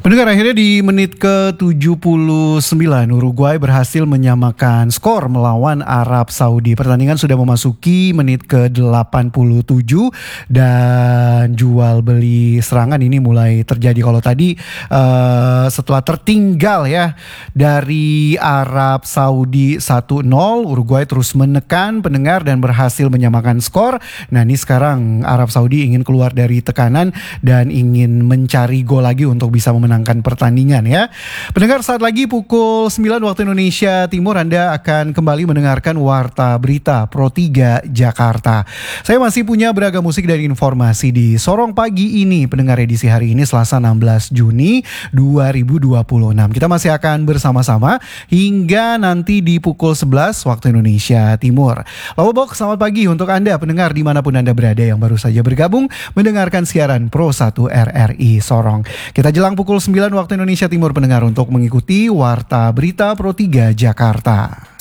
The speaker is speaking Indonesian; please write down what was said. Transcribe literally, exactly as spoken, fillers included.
Pendengar, akhirnya di menit ke tujuh puluh sembilan Uruguay berhasil menyamakan skor melawan Arab Saudi. Pertandingan sudah memasuki menit ke delapan puluh tujuh dan jual beli serangan ini mulai terjadi. Kalau tadi uh, setelah tertinggal ya dari Arab Saudi satu nol, Uruguay terus menekan pendengar dan berhasil menyamakan skor. Nah, ini sekarang Arab Saudi ingin keluar dari tekanan dan ingin mencari gol lagi untuk bisa memenangkan menangkan pertandingan ya. Pendengar, saat lagi pukul sembilan waktu Indonesia Timur Anda akan kembali mendengarkan Warta Berita Pro tiga Jakarta. Saya masih punya beragam musik dan informasi di Sorong Pagi ini, pendengar, edisi hari ini Selasa enam belas Juni dua ribu dua puluh enam. Kita masih akan bersama-sama hingga nanti di pukul sebelas waktu Indonesia Timur. Lalu Bok, selamat pagi untuk Anda pendengar dimanapun Anda berada yang baru saja bergabung mendengarkan siaran Pro satu R R I Sorong. Kita jelang pukul sembilan waktu Indonesia Timur pendengar untuk mengikuti Warta Berita Pro tiga Jakarta.